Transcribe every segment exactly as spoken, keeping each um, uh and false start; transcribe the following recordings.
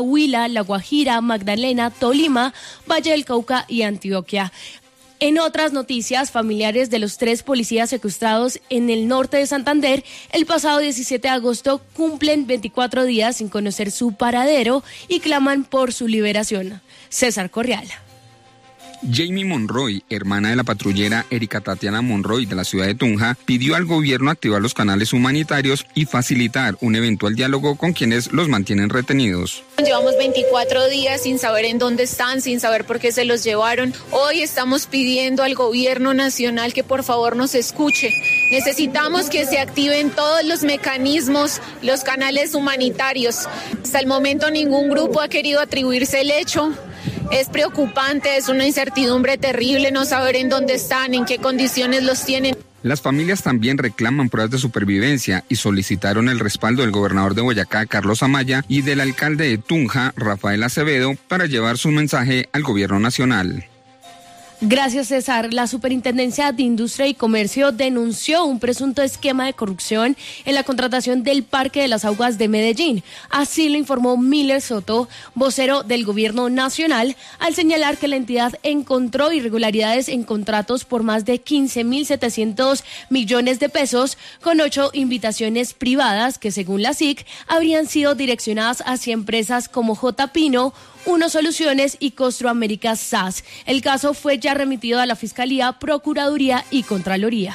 Huila, La Guajira, Magdalena, Tolima, Valle del Cauca y Antioquia. En otras noticias, familiares de los tres policías secuestrados en el norte de Santander el pasado diecisiete de agosto cumplen veinticuatro días sin conocer su paradero y claman por su liberación. César Correal. Jamie Monroy, hermana de la patrullera Erika Tatiana Monroy de la ciudad de Tunja, pidió al gobierno activar los canales humanitarios y facilitar un eventual diálogo con quienes los mantienen retenidos. Llevamos veinticuatro días sin saber en dónde están, sin saber por qué se los llevaron. Hoy estamos pidiendo al gobierno nacional que por favor nos escuche. Necesitamos que se activen todos los mecanismos, los canales humanitarios. Hasta el momento ningún grupo ha querido atribuirse el hecho. Es preocupante, es una incertidumbre terrible no saber en dónde están, en qué condiciones los tienen. Las familias también reclaman pruebas de supervivencia y solicitaron el respaldo del gobernador de Boyacá, Carlos Amaya, y del alcalde de Tunja, Rafael Acevedo, para llevar su mensaje al gobierno nacional. Gracias, César. La Superintendencia de Industria y Comercio denunció un presunto esquema de corrupción en la contratación del Parque de las Aguas de Medellín. Así lo informó Miller Soto, vocero del Gobierno Nacional, al señalar que la entidad encontró irregularidades en contratos por más de quince mil setecientos millones de pesos con ocho invitaciones privadas que, según la S I C, habrían sido direccionadas hacia empresas como J. Pino, Uno Soluciones y Costroamérica S A S. El caso fue ya remitido a la Fiscalía, Procuraduría y Contraloría.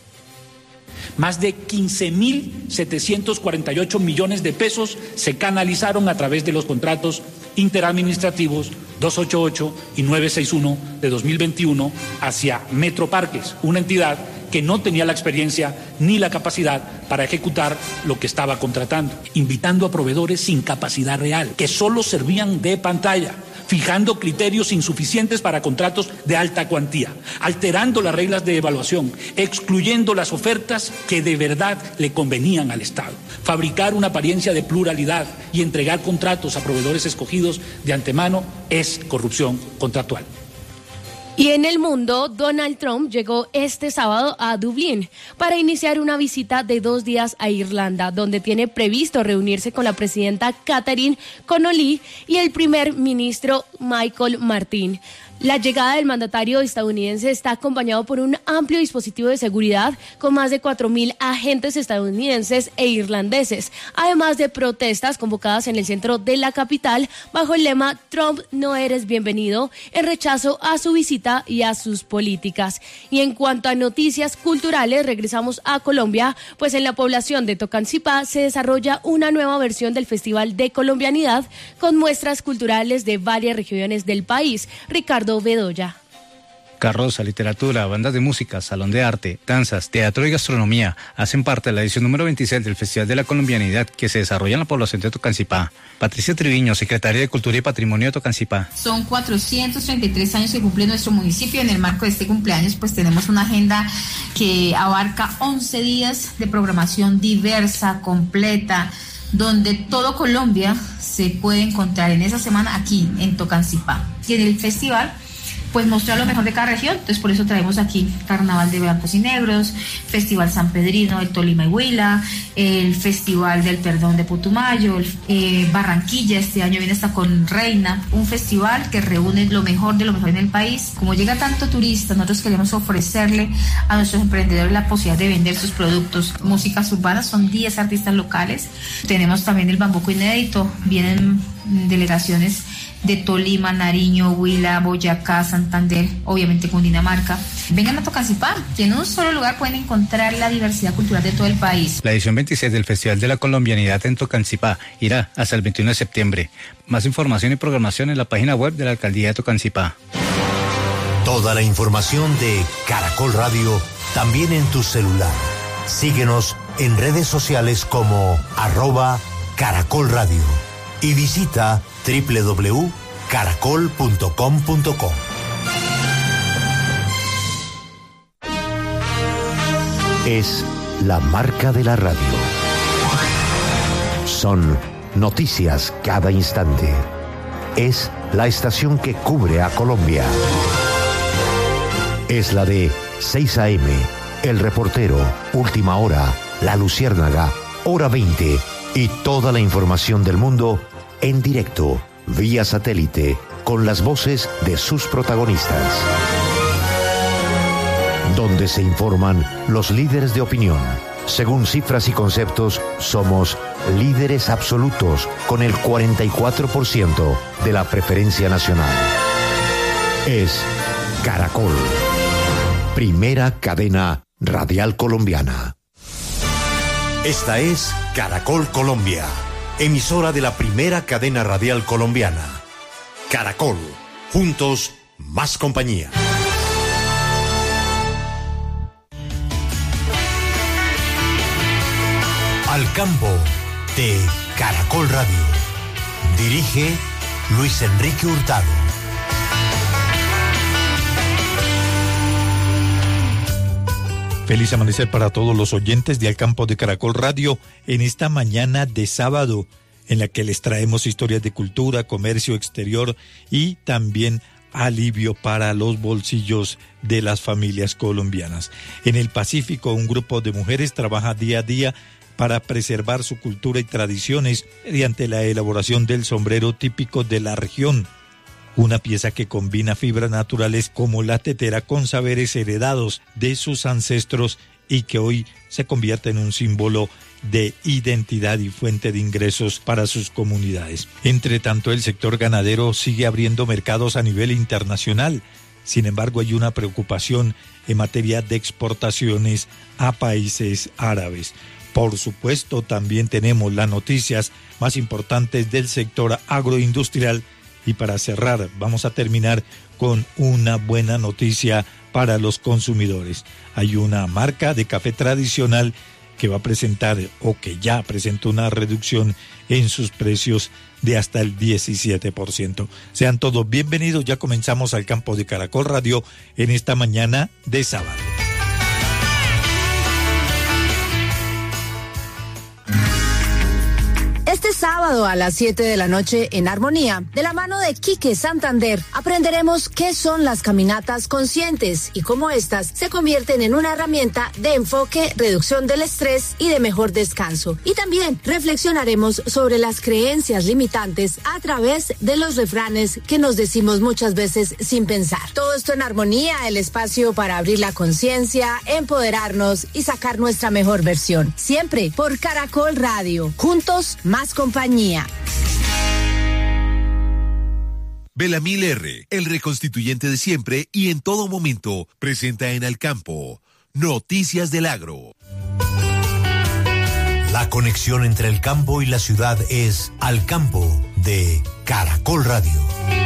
Más de quince mil setecientos cuarenta y ocho millones de pesos se canalizaron a través de los contratos interadministrativos doscientos ochenta y ocho y novecientos sesenta y uno de dos mil veintiuno hacia Metroparques, una entidad que no tenía la experiencia ni la capacidad para ejecutar lo que estaba contratando, invitando a proveedores sin capacidad real, que solo servían de pantalla, fijando criterios insuficientes para contratos de alta cuantía, alterando las reglas de evaluación, excluyendo las ofertas que de verdad le convenían al Estado, fabricar una apariencia de pluralidad y entregar contratos a proveedores escogidos de antemano es corrupción contractual. Y en el mundo, Donald Trump llegó este sábado a Dublín para iniciar una visita de dos días a Irlanda, donde tiene previsto reunirse con la presidenta Catherine Connolly y el primer ministro Michael Martin. La llegada del mandatario estadounidense está acompañado por un amplio dispositivo de seguridad con más de cuatro mil agentes estadounidenses e irlandeses, además de protestas convocadas en el centro de la capital bajo el lema Trump no eres bienvenido, en rechazo a su visita y a sus políticas. Y en cuanto a noticias culturales, regresamos a Colombia, pues en la población de Tocancipá se desarrolla una nueva versión del Festival de Colombianidad con muestras culturales de varias regiones del país. Ricardo Bedoya. Carroza, literatura, bandas de música, salón de arte, danzas, teatro y gastronomía hacen parte de la edición número veintiséis del Festival de la Colombianidad que se desarrolla en la población de Tocancipá. Patricia Triviño, secretaria de Cultura y Patrimonio de Tocancipá. Son cuatrocientos treinta y tres años que cumple nuestro municipio. En el marco de este cumpleaños pues tenemos una agenda que abarca once días de programación diversa, completa, donde todo Colombia se puede encontrar en esa semana aquí en Tocancipá. Y en el festival pues mostrar lo mejor de cada región, entonces por eso traemos aquí Carnaval de Blancos y Negros, Festival San Pedrino de Tolima y Huila, el Festival del Perdón de Putumayo, eh, Barranquilla este año viene hasta con Reina, un festival que reúne lo mejor de lo mejor en el país. Como llega tanto turista, nosotros queremos ofrecerle a nuestros emprendedores la posibilidad de vender sus productos. Músicas urbanas, son diez artistas locales, tenemos también el Bambuco Inédito, vienen delegaciones de Tolima, Nariño, Huila, Boyacá, Santander, obviamente Cundinamarca. Vengan a Tocancipá, que en un solo lugar pueden encontrar la diversidad cultural de todo el país. La edición veintiséis del Festival de la Colombianidad en Tocancipá irá hasta el veintiuno de septiembre. Más información y programación en la página web de la Alcaldía de Tocancipá. Toda la información de Caracol Radio también en tu celular. Síguenos en redes sociales como arroba Caracol Radio y visita doble u doble u doble u punto caracol punto com punto co. Es la marca de la radio. Son noticias cada instante. Es la estación que cubre a Colombia. Es la de seis a eme, El Reportero, Última Hora, La Luciérnaga, Hora veinte y toda la información del mundo en directo, vía satélite, con las voces de sus protagonistas. Donde se informan los líderes de opinión. Según cifras y conceptos, somos líderes absolutos con el cuarenta y cuatro por ciento de la preferencia nacional. Es Caracol, primera cadena radial colombiana. Esta es Caracol Colombia, emisora de la primera cadena radial colombiana. Caracol, juntos, más compañía. Al campo de Caracol Radio. Dirige Luis Enrique Hurtado. Feliz amanecer para todos los oyentes de Al Campo de Caracol Radio en esta mañana de sábado, en la que les traemos historias de cultura, comercio exterior y también alivio para los bolsillos de las familias colombianas. En el Pacífico, un grupo de mujeres trabaja día a día para preservar su cultura y tradiciones mediante la elaboración del sombrero típico de la región, una pieza que combina fibras naturales como la tetera con saberes heredados de sus ancestros y que hoy se convierte en un símbolo de identidad y fuente de ingresos para sus comunidades. Entre tanto, el sector ganadero sigue abriendo mercados a nivel internacional. Sin embargo, hay una preocupación en materia de exportaciones a países árabes. Por supuesto, también tenemos las noticias más importantes del sector agroindustrial. Y para cerrar, vamos a terminar con una buena noticia para los consumidores. Hay una marca de café tradicional que va a presentar o que ya presentó una reducción en sus precios de hasta el diecisiete por ciento. Sean todos bienvenidos, ya comenzamos Al Campo de Caracol Radio en esta mañana de sábado. Este sábado a las siete de la noche en Armonía, de la mano de Quique Santander, aprenderemos qué son las caminatas conscientes y cómo estas se convierten en una herramienta de enfoque, reducción del estrés y de mejor descanso. Y también reflexionaremos sobre las creencias limitantes a través de los refranes que nos decimos muchas veces sin pensar. Todo esto en Armonía, el espacio para abrir la conciencia, empoderarnos y sacar nuestra mejor versión. Siempre por Caracol Radio. Juntos, más compañía. Belamil R., el reconstituyente de siempre y en todo momento, presenta en Al Campo Noticias del Agro. La conexión entre el campo y la ciudad es Al Campo de Caracol Radio.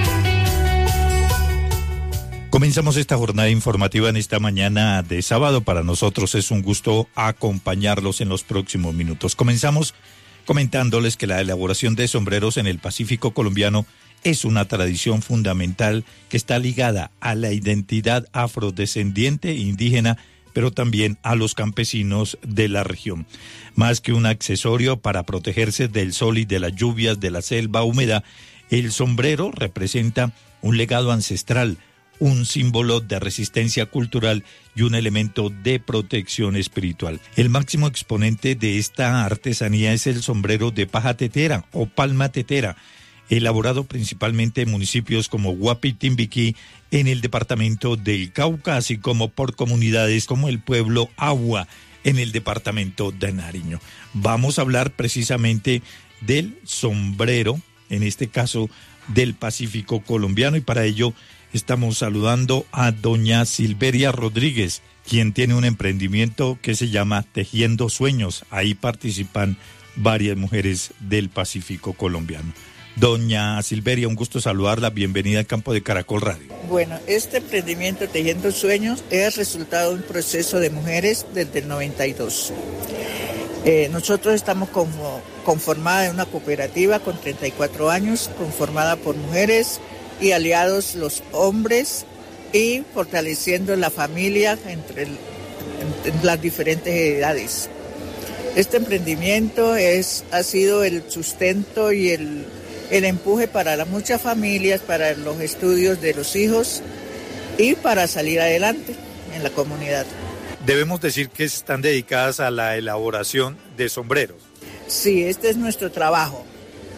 Comenzamos esta jornada informativa en esta mañana de sábado. Para nosotros es un gusto acompañarlos en los próximos minutos. Comenzamos comentándoles que la elaboración de sombreros en el Pacífico colombiano es una tradición fundamental que está ligada a la identidad afrodescendiente indígena, pero también a los campesinos de la región. Más que un accesorio para protegerse del sol y de las lluvias de la selva húmeda, el sombrero representa un legado ancestral, un símbolo de resistencia cultural y un elemento de protección espiritual. El máximo exponente de esta artesanía es el sombrero de paja tetera o palma tetera, elaborado principalmente en municipios como Guapi y Timbiquí, en el departamento del Cauca, así como por comunidades como el pueblo Agua, en el departamento de Nariño. Vamos a hablar precisamente del sombrero, en este caso del Pacífico colombiano, y para ello estamos saludando a doña Silveria Rodríguez, quien tiene un emprendimiento que se llama Tejiendo Sueños. Ahí participan varias mujeres del Pacífico colombiano. Doña Silveria, un gusto saludarla. Bienvenida al Campo de Caracol Radio. Bueno, este emprendimiento Tejiendo Sueños es resultado de un proceso de mujeres desde el noventa y dos. Eh, nosotros estamos como conformada en una cooperativa con treinta y cuatro años, conformada por mujeres y aliados los hombres, y fortaleciendo la familia entre, el, entre las diferentes edades. Este emprendimiento es, ha sido el sustento y el, el empuje para las muchas familias, para los estudios de los hijos y para salir adelante en la comunidad. Debemos decir que están dedicadas a la elaboración de sombreros. Sí, este es nuestro trabajo.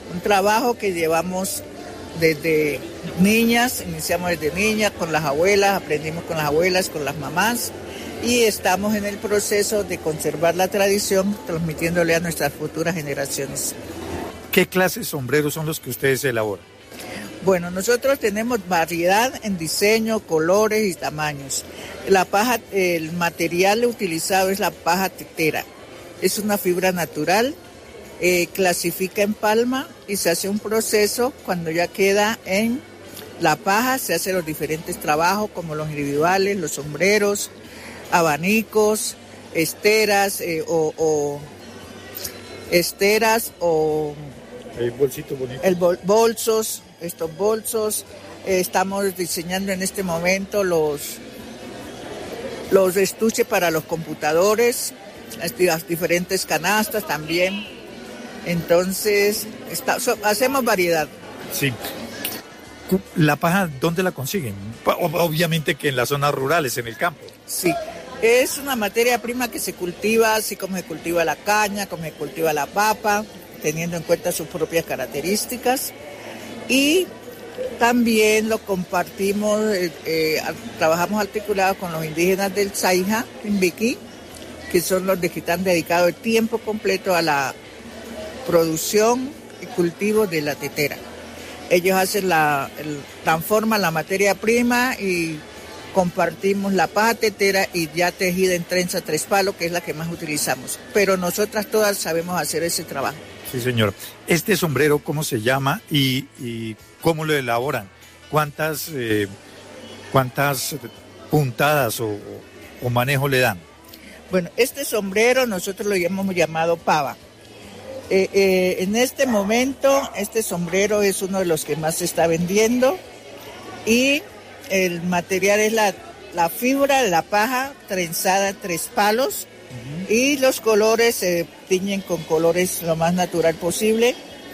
Un trabajo que llevamos desde niñas, iniciamos desde niñas con las abuelas, aprendimos con las abuelas, con las mamás y estamos en el proceso de conservar la tradición, transmitiéndole a nuestras futuras generaciones. ¿Qué clases de sombreros son los que ustedes elaboran? Bueno, nosotros tenemos variedad en diseño, colores y tamaños. La paja, el material utilizado es la paja tetera. Es una fibra natural, eh, clasifica en palma y se hace un proceso cuando ya queda en la paja, se hacen los diferentes trabajos como los individuales, los sombreros, abanicos, esteras eh, o, o esteras o el bolsito bonito. El bol, bolsos, estos bolsos. Eh, estamos diseñando en este momento los los estuches para los computadores, las, las diferentes canastas también. Entonces, está, so, hacemos variedad. Sí. ¿La paja dónde la consiguen? Obviamente que en las zonas rurales, en el campo. Sí, es una materia prima que se cultiva, así como se cultiva la caña, como se cultiva la papa, teniendo en cuenta sus propias características. Y también lo compartimos, eh, eh, trabajamos articulados con los indígenas del Saija, Timbiquí, que son los de que están dedicados el tiempo completo a la producción y cultivo de la tetera. Ellos hacen la, el, transforman la materia prima y compartimos la paja tetera y ya tejida en trenza tres palos, que es la que más utilizamos. Pero nosotras todas sabemos hacer ese trabajo. Sí, señor. ¿Este sombrero cómo se llama y, y cómo lo elaboran? ¿Cuántas, eh, cuántas puntadas o, o manejo le dan? Bueno, este sombrero nosotros lo hemos llamado pava. Eh, eh, en este momento, este sombrero es uno de los que más se está vendiendo y el material es la, la fibra de la paja trenzada en tres palos. Uh-huh. Y los colores se tiñen con colores lo más natural posible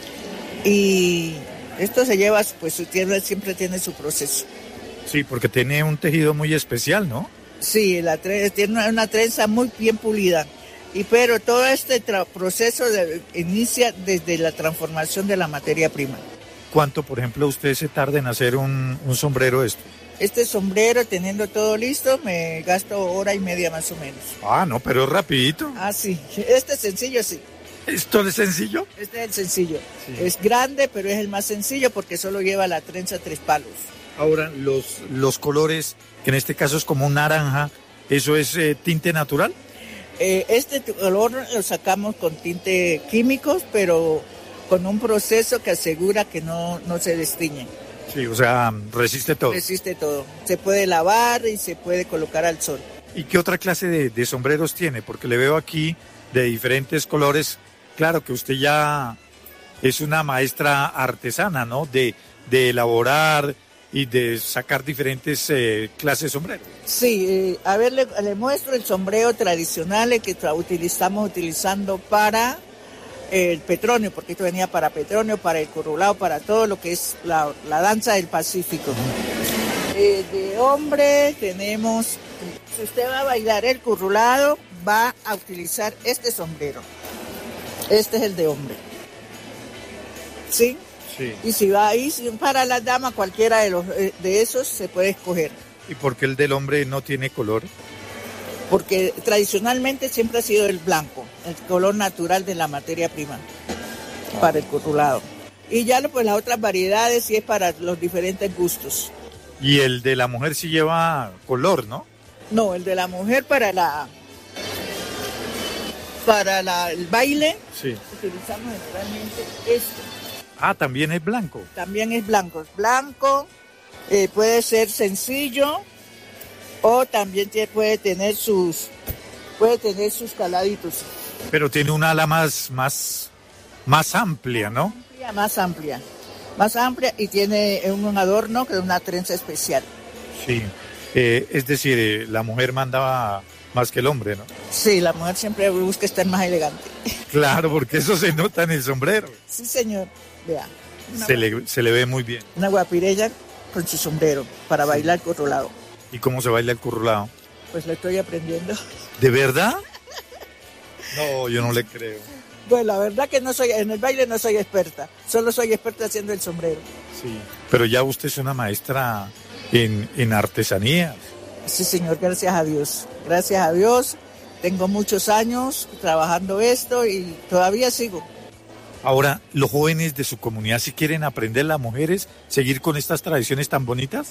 y esto se lleva, pues tiene, siempre tiene su proceso. Sí, porque tiene un tejido muy especial, ¿no? Sí, la tre- tiene una, una trenza muy bien pulida. Y pero todo este tra- proceso de, inicia desde la transformación de la materia prima. ¿Cuánto, por ejemplo, usted se tarda en hacer un, un sombrero esto? Este sombrero, teniendo todo listo, me gasto hora y media más o menos. Ah, no, pero es rapidito. Ah, sí. Este es sencillo, sí. ¿Esto es sencillo? Este es el sencillo. Sí. Es grande, pero es el más sencillo porque solo lleva la trenza tres palos. Ahora, los, los colores, que en este caso es como un naranja, ¿eso es eh, tinte natural? Eh, este color lo sacamos con tinte químicos, pero con un proceso que asegura que no, no se destiñe. Sí, o sea, resiste todo. Resiste todo. Se puede lavar y se puede colocar al sol. ¿Y qué otra clase de, de sombreros tiene? Porque le veo aquí de diferentes colores. Claro que usted ya es una maestra artesana, ¿no? De, de elaborar y de sacar diferentes eh, clases de sombreros. Sí, eh, a ver, le, le muestro el sombrero tradicional el que tra- utilizamos utilizando para el Petronio, porque esto venía para Petronio, para el currulao, para todo lo que es la, la danza del Pacífico. Eh, de hombre tenemos, si usted va a bailar el currulado, va a utilizar este sombrero. Este es el de hombre. ¿Sí? Sí. Y si va ahí, si para las damas, cualquiera de, los, de esos se puede escoger. ¿Y por qué el del hombre no tiene color? Porque tradicionalmente siempre ha sido el blanco, el color natural de la materia prima para el currulado. Y ya pues las otras variedades sí es para los diferentes gustos. Y el de la mujer sí lleva color, ¿no? No, el de la mujer para la para la, el baile sí. Utilizamos generalmente este. Ah, también es blanco. También es blanco, es blanco, eh, puede ser sencillo o también tiene, puede tener sus puede tener sus caladitos. Pero tiene una ala más más más amplia, ¿no? Amplia, más amplia, más amplia y tiene un adorno que es una trenza especial. Sí, eh, es decir, eh, la mujer mandaba más que el hombre, ¿no? Sí, la mujer siempre busca estar más elegante. Claro, porque eso se nota en el sombrero. Sí, señor. Vea. Se le, se le ve muy bien. Una guapirella con su sombrero para sí. Bailar currulao. ¿Y cómo se baila el currulao? Pues lo estoy aprendiendo. ¿De verdad? No, yo no le creo. Pues la verdad que no soy, en el baile no soy experta, solo soy experta haciendo el sombrero. Sí, pero ya usted es una maestra en, en artesanía. Sí, señor, gracias a Dios, gracias a Dios. Tengo muchos años trabajando esto y todavía sigo. Ahora, ¿los jóvenes de su comunidad si quieren aprender, las mujeres, seguir con estas tradiciones tan bonitas?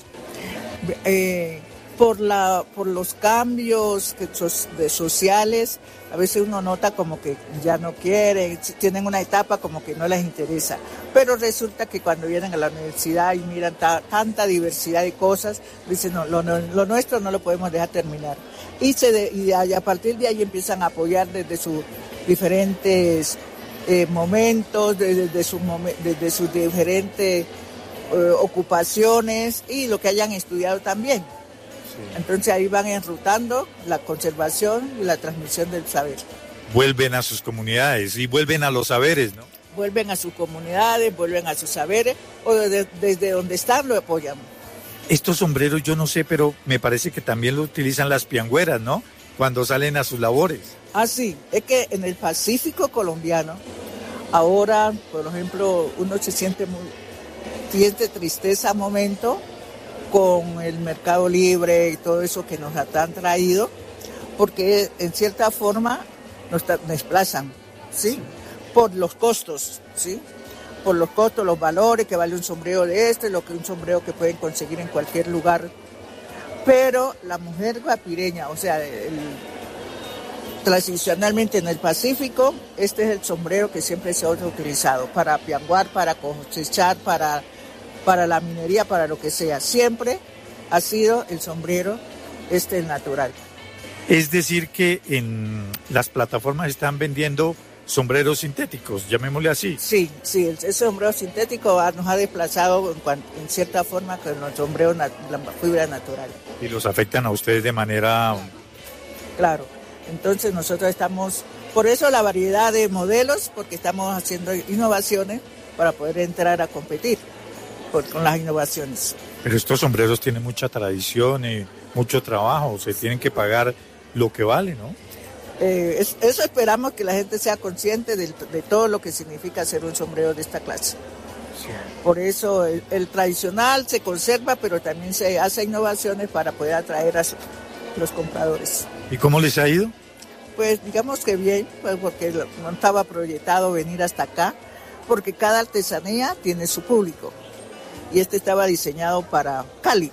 Eh, por, la, por los cambios que sos, de sociales, a veces uno nota como que ya no quieren, tienen una etapa como que no les interesa. Pero resulta que cuando vienen a la universidad y miran ta, tanta diversidad de cosas, dicen, no, lo, lo nuestro no lo podemos dejar terminar. Y, se de, y a partir de ahí empiezan a apoyar desde sus diferentes eh, momentos, desde, desde, su, desde sus diferentes eh, ocupaciones y lo que hayan estudiado también. Sí. Entonces ahí van enrutando la conservación y la transmisión del saber. Vuelven a sus comunidades y vuelven a los saberes, ¿no? Vuelven a sus comunidades, vuelven a sus saberes o desde, desde donde están lo apoyamos. Estos sombreros yo no sé, pero me parece que también lo utilizan las piangüeras, ¿no? Cuando salen a sus labores. Ah, sí, es que en el Pacífico colombiano, ahora, por ejemplo, uno se siente muy, siente tristeza a momento con el mercado libre y todo eso que nos han traído, porque en cierta forma nos desplazan, ¿sí? Por los costos, ¿sí? Por los costos, los valores que vale un sombrero de este, lo que un sombrero que pueden conseguir en cualquier lugar. Pero la mujer guapireña, o sea, el, tradicionalmente en el Pacífico, este es el sombrero que siempre se ha utilizado para pianguar, para cosechar, para, para la minería, para lo que sea. Siempre ha sido el sombrero este el natural. Es decir que en las plataformas están vendiendo sombreros sintéticos, llamémosle así. Sí, sí, ese sombrero sintético nos ha desplazado en, cuanto, en cierta forma con los sombreros, la fibra natural. Y los afectan a ustedes de manera... Claro, entonces nosotros estamos, por eso la variedad de modelos, porque estamos haciendo innovaciones para poder entrar a competir por, con las innovaciones. Pero estos sombreros tienen mucha tradición y mucho trabajo, se tienen que pagar lo que vale, ¿no? Eh, es, eso esperamos que la gente sea consciente de, de todo lo que significa hacer un sombrero de esta clase. Sí. Por eso el, el tradicional se conserva, pero también se hace innovaciones para poder atraer a su, los compradores. ¿Y cómo les ha ido? Pues digamos que bien, pues porque no estaba proyectado venir hasta acá, porque cada artesanía tiene su público. Y este estaba diseñado para Cali.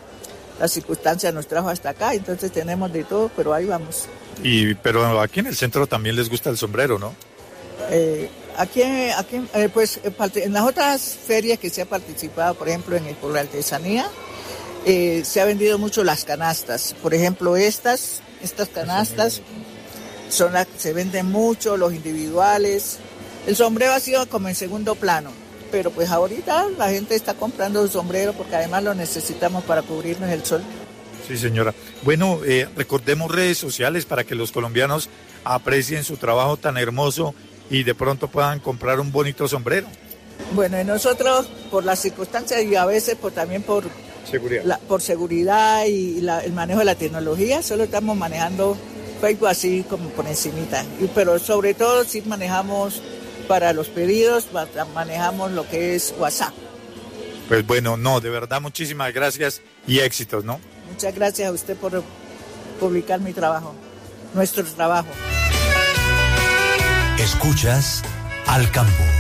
La circunstancia nos trajo hasta acá, entonces tenemos de todo, pero ahí vamos. Y pero aquí en el centro también les gusta el sombrero, ¿no? Eh, aquí, aquí eh, pues en las otras ferias que se ha participado, por ejemplo en el por la artesanía, eh, se ha vendido mucho las canastas. Por ejemplo, estas, estas canastas son las que se venden mucho, los individuales. El sombrero ha sido como en segundo plano, pero pues ahorita la gente está comprando el sombrero porque además lo necesitamos para cubrirnos el sol. Sí, señora. Bueno, eh, recordemos redes sociales para que los colombianos aprecien su trabajo tan hermoso y de pronto puedan comprar un bonito sombrero. Bueno, y nosotros, por las circunstancias y a veces por, también por seguridad, la, por seguridad y la, el manejo de la tecnología, solo estamos manejando Facebook así como por encimita. Y, pero sobre todo sí manejamos para los pedidos, manejamos lo que es WhatsApp. Pues bueno, no, de verdad muchísimas gracias y éxitos, ¿no? Muchas gracias a usted por publicar mi trabajo, nuestro trabajo. Escuchas Al Campo.